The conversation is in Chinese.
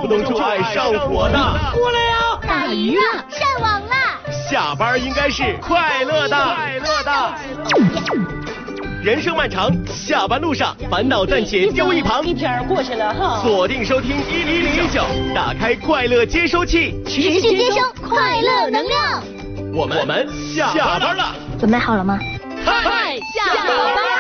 不动就爱上火的。 过来呀！ 打鱼了，上网了。 下班应该是快乐的。人生漫长，下班路上烦恼暂且丢一旁。 一天过去了哈。 锁定收听1009，打开快乐接收器， 持续接收快乐能量。 我们下班了。 准备好了吗？ 嗨， 下班。